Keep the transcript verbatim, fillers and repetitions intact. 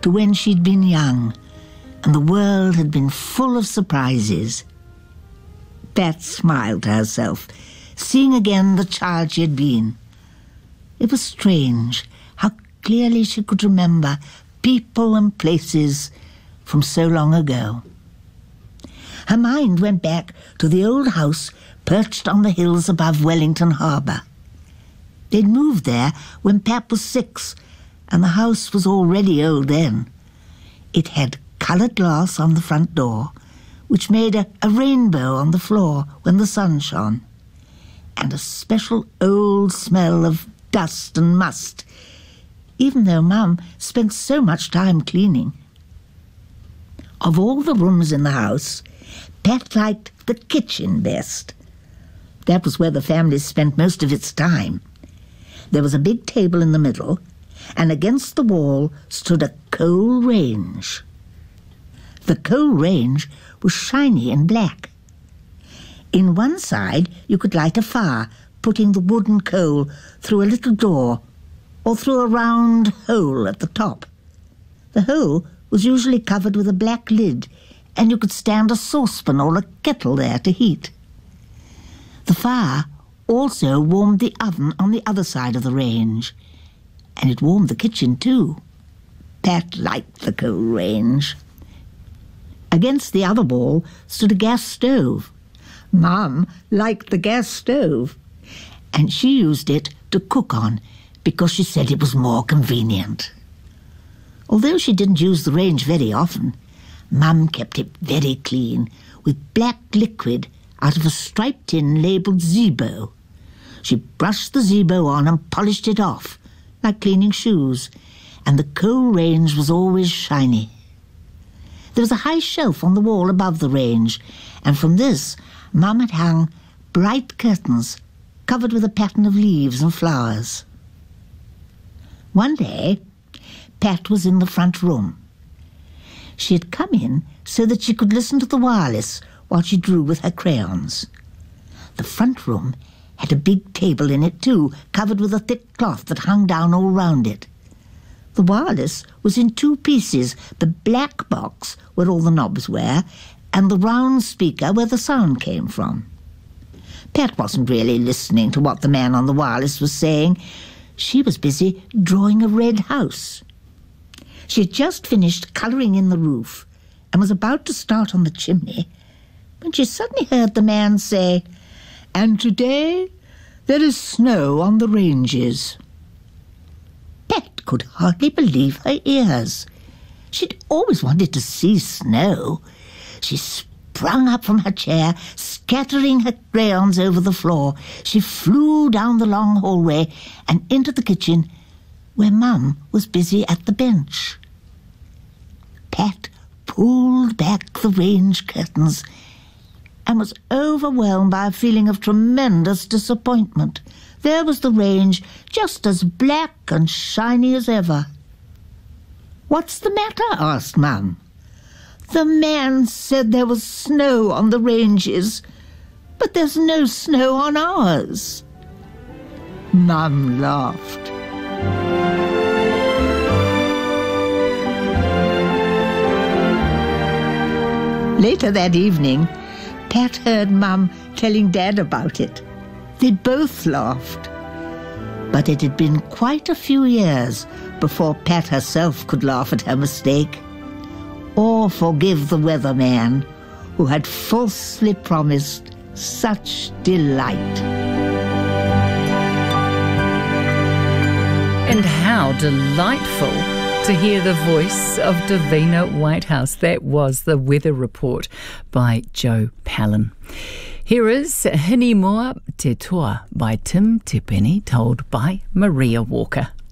to when she'd been young and the world had been full of surprises. Pat smiled to herself, seeing again the child she had been. It was strange how clearly she could remember people and places from so long ago. Her mind went back to the old house perched on the hills above Wellington Harbour. They'd moved there when Pat was six, and the house was already old then. It had coloured glass on the front door, which made a, a rainbow on the floor when the sun shone, and a special old smell of dust and must, even though Mum spent so much time cleaning. Of all the rooms in the house, Pat liked the kitchen best. That was where the family spent most of its time. There was a big table in the middle, and against the wall stood a coal range. The coal range was shiny and black. In one side you could light a fire, putting the wood and coal through a little door or through a round hole at the top. The hole was usually covered with a black lid, and you could stand a saucepan or a kettle there to heat. The fire also warmed the oven on the other side of the range, and it warmed the kitchen too. Pat liked the coal range. Against the other wall stood a gas stove. Mum liked the gas stove, and she used it to cook on because she said it was more convenient. Although she didn't use the range very often, Mum kept it very clean with black liquid out of a striped tin labelled Zeebo. She brushed the Zeebo on and polished it off, like cleaning shoes, and the coal range was always shiny. There was a high shelf on the wall above the range, and from this Mum had hung bright curtains covered with a pattern of leaves and flowers. One day, Pat was in the front room. She had come in so that she could listen to the wireless while she drew with her crayons. The front room had a big table in it too, covered with a thick cloth that hung down all round it. The wireless was in two pieces, the black box where all the knobs were, and the round speaker where the sound came from. Pat wasn't really listening to what the man on the wireless was saying. She was busy drawing a red house. She had just finished colouring in the roof and was about to start on the chimney when she suddenly heard the man say, "And today there is snow on the ranges." Pat could hardly believe her ears. She'd always wanted to see snow. She sprung up from her chair, scattering her crayons over the floor. She flew down the long hallway and into the kitchen, where Mum was busy at the bench. Pat pulled back the range curtains and was overwhelmed by a feeling of tremendous disappointment. There was the range, just as black and shiny as ever. "What's the matter?" asked Mum. "The man said there was snow on the ranges, but there's no snow on ours." Mum laughed. Later that evening, Pat heard Mum telling Dad about it. They both laughed. But it had been quite a few years before Pat herself could laugh at her mistake, or forgive the weatherman who had falsely promised such delight. And how delightful to hear the voice of Davina Whitehouse. That was the weather report by Joe Palin. Here is Hini Moa Te Toa by Tim Te Peni, told by Maria Walker.